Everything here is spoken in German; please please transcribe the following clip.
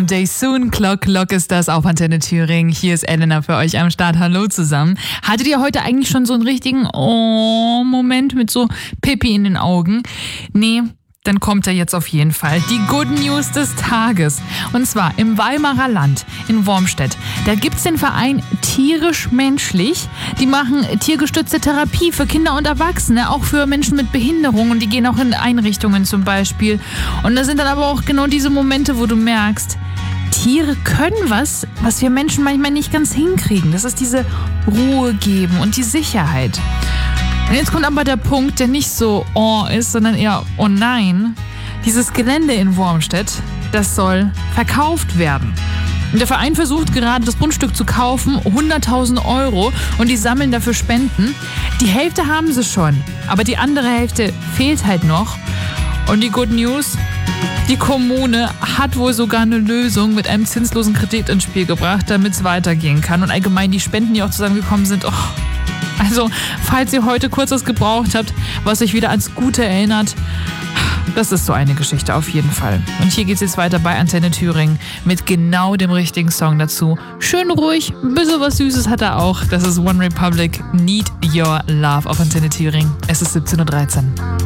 Someday Soon. Clock ist das auf Antenne Thüringen. Hier ist Elena für euch am Start. Hallo zusammen. Hattet ihr heute eigentlich schon so einen richtigen Moment mit so Pipi in den Augen? Nee. Dann kommt er jetzt auf jeden Fall. Die Good News des Tages. Und zwar im Weimarer Land in Wormstedt. Da gibt's den Verein Tierisch-Menschlich. Die machen tiergestützte Therapie für Kinder und Erwachsene, auch für Menschen mit Behinderung. Und die gehen auch in Einrichtungen zum Beispiel. Und das sind dann aber auch genau diese Momente, wo du merkst, Tiere können was wir Menschen manchmal nicht ganz hinkriegen. Das ist diese Ruhe geben und die Sicherheit. Und jetzt kommt aber der Punkt, der nicht so ist, sondern eher nein. Dieses Gelände in Wormstedt, das soll verkauft werden. Und der Verein versucht gerade, das Grundstück zu kaufen, 100.000 €, und die sammeln dafür Spenden. Die Hälfte haben sie schon, aber die andere Hälfte fehlt halt noch. Und die Good News, die Kommune hat wohl sogar eine Lösung mit einem zinslosen Kredit ins Spiel gebracht, damit es weitergehen kann. Und allgemein die Spenden, die auch zusammengekommen sind, also, falls ihr heute kurz was gebraucht habt, was euch wieder ans Gute erinnert, das ist so eine Geschichte auf jeden Fall. Und hier geht's jetzt weiter bei Antenne Thüringen mit genau dem richtigen Song dazu. Schön ruhig, ein bisschen was Süßes hat er auch. Das ist One Republic, Need Your Love auf Antenne Thüringen. Es ist 17:13 Uhr.